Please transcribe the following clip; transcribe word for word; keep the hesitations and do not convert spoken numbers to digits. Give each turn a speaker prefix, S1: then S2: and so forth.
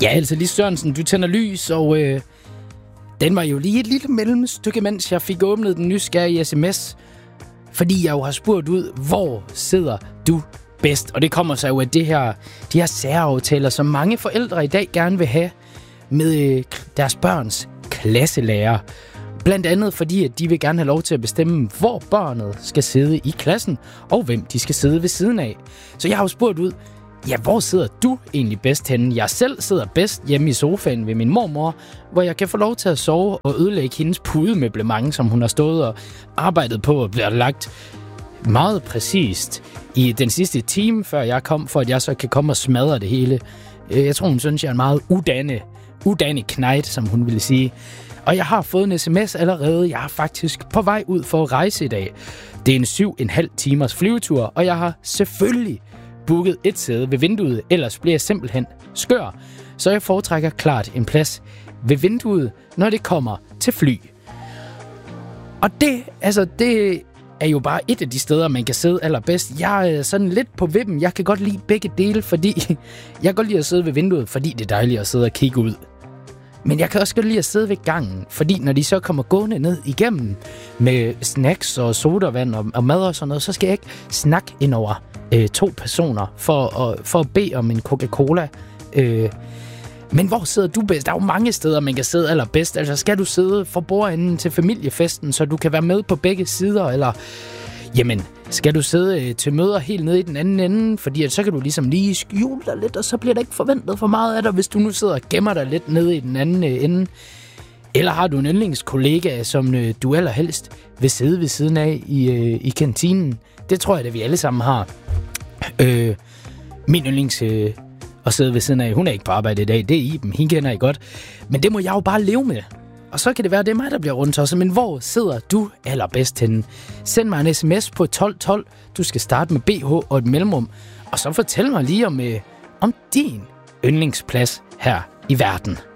S1: Ja, altså Lis Sørensen, du tænder lys, og øh, den var jo lige et lille mellemstykke, mens jeg fik åbnet den nysgerrige sms. Fordi jeg jo har spurgt ud, hvor sidder du bedst? Og det kommer så jo af det her, de her særaftaler, som mange forældre i dag gerne vil have med øh, deres børns klasselærer. Blandt andet fordi, at de vil gerne have lov til at bestemme, hvor barnet skal sidde i klassen, og hvem de skal sidde ved siden af. Så jeg har jo spurgt ud, ja, hvor sidder du egentlig bedst henne? Jeg selv sidder bedst hjemme i sofaen ved min mormor, hvor jeg kan få lov til at sove og ødelægge hendes pudemøblement, som hun har stået og arbejdet på og bliver lagt meget præcist i den sidste time, før jeg kom, for at jeg så kan komme og smadre det hele. Jeg tror, hun synes, jeg er en meget udanne, udanne knejt, som hun ville sige. Og jeg har fået en sms allerede. Jeg er faktisk på vej ud for at rejse i dag. Det er en syv og en halv timers flyvetur, og jeg har selvfølgelig booket et sæde ved vinduet, ellers bliver jeg simpelthen skør. Så jeg foretrækker klart en plads ved vinduet, når det kommer til fly. Og det, altså det er jo bare et af de steder, man kan sidde allerbedst. Jeg er sådan lidt på vippen. Jeg kan godt lide begge dele, fordi jeg kan godt lide at sidde ved vinduet, fordi det er dejligt at sidde og kigge ud. Men jeg kan også godt lide at sidde ved gangen, fordi når de så kommer gående ned igennem med snacks og sodavand og, og mad og sådan noget, så skal jeg ikke snakke ind over øh, to personer for at, for at bede om en Coca-Cola. Øh, men hvor sidder du bedst? Der er jo mange steder, man kan sidde allerbedst. Altså skal du sidde for bordenden til familiefesten, så du kan være med på begge sider, eller jamen, skal du sidde øh, til møder helt nede i den anden ende, fordi at så kan du ligesom lige skjule dig lidt, og så bliver der ikke forventet for meget af dig, hvis du nu sidder og gemmer dig lidt nede i den anden øh, ende. Eller har du en yndlingskollega, som øh, du allerhelst vil sidde ved siden af i, øh, i kantinen? Det tror jeg, at vi alle sammen har. Øh, min yndlings øh, at sidde ved siden af, hun er ikke på arbejde i dag, det er Iben, hende kender I godt. Men det må jeg jo bare leve med. Og så kan det være, at det er mig, der bliver rundt også. Men hvor sidder du allerbedst henne? Send mig en sms på tolv tolv. Du skal starte med B H og et mellemrum. Og så fortæl mig lige om, øh, om din yndlingsplads her i verden.